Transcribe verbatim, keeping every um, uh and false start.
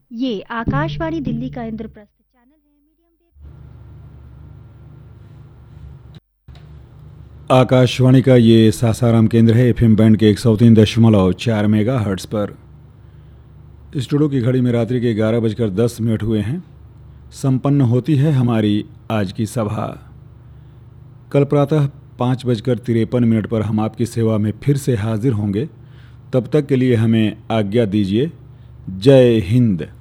ये आकाशवाणी दिल्ली का इंद्रप्रस्थ चैनल है। मीडियम वेव आकाशवाणी का ये सासाराम केंद्र है। एफएम बैंड के एक सौ तीन दशमलव चार मेगा हर्ट्स पर। स्टूडियो की घड़ी में रात्रि के ग्यारह बजकर दस मिनट हुए हैं। संपन्न होती है हमारी आज की सभा। कल प्रातः पाँच बजकर तिरपन मिनट पर हम आपकी सेवा में फिर से हाजिर होंगे। तब तक के लिए हमें आज्ञा दीजिए। जय हिंद।